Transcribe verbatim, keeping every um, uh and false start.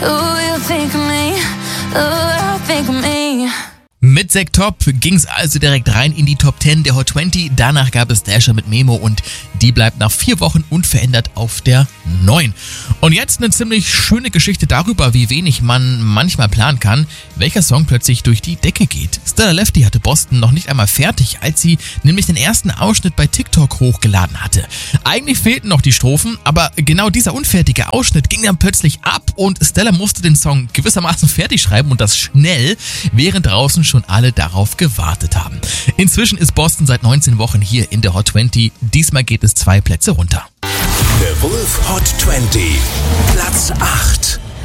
Ooh, you think of me. Ooh, think of me. Mit Zack Top ging's also direkt rein in die Top zehn der Hot zwanzig. Danach gab es Dasher mit Memo und die bleibt nach vier Wochen unverändert auf der neun. Und jetzt eine ziemlich schöne Geschichte darüber, wie wenig man manchmal planen kann, welcher Song plötzlich durch die Decke geht. Stella Lefty hatte Boston noch nicht einmal fertig, als sie nämlich den ersten Ausschnitt bei TikTok hochgeladen hatte. Eigentlich fehlten noch die Strophen, aber genau dieser unfertige Ausschnitt ging dann plötzlich ab und Stella musste den Song gewissermaßen fertig schreiben und das schnell, während draußen schon alle darauf gewartet haben. Inzwischen ist Boston seit neunzehn Wochen hier in der Hot zwanzig. Diesmal geht es zwei Plätze runter. The Wolf Hot zwanzig, Platz acht.